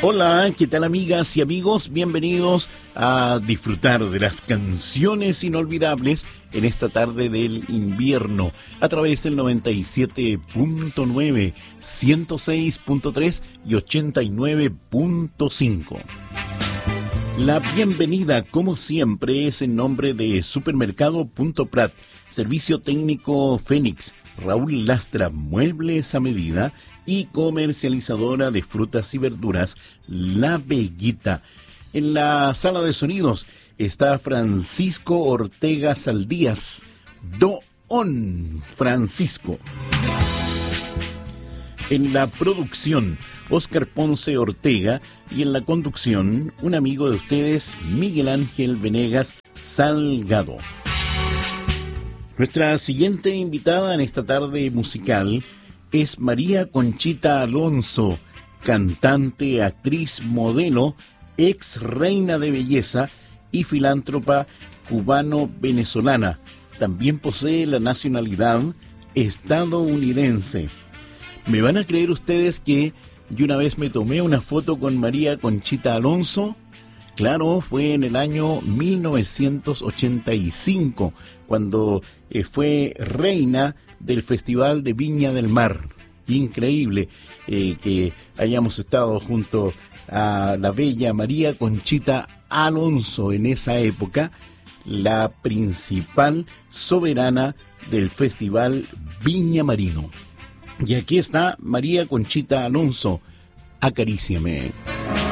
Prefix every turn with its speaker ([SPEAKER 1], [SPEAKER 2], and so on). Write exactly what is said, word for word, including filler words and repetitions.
[SPEAKER 1] Hola, ¿qué tal amigas y amigos? Bienvenidos a disfrutar de las canciones inolvidables en esta tarde del invierno a través del noventa y siete punto nueve, ciento seis punto tres y ochenta y nueve punto cinco. La bienvenida, como siempre, es en nombre de Supermercado Punto Prat, Servicio Técnico Fénix, Raúl Lastra, Muebles a Medida y comercializadora de frutas y verduras, La Veguita. En la sala de sonidos está Francisco Ortega Saldías, Don Francisco. En la producción, Óscar Ponce Ortega, y en la conducción, un amigo de ustedes, Miguel Ángel Venegas Salgado. Nuestra siguiente invitada en esta tarde musical es María Conchita Alonso, cantante, actriz, modelo, ex reina de belleza y filántropa cubano-venezolana. También posee la nacionalidad estadounidense. ¿Me van a creer ustedes que yo una vez me tomé una foto con María Conchita Alonso? Claro, fue en el año mil novecientos ochenta y cinco, cuando eh, fue reina del Festival de Viña del Mar. Increíble eh, que hayamos estado junto a la bella María Conchita Alonso en esa época, la principal soberana del Festival Viña Marino. Y aquí está María Conchita Alonso, Acaríciame.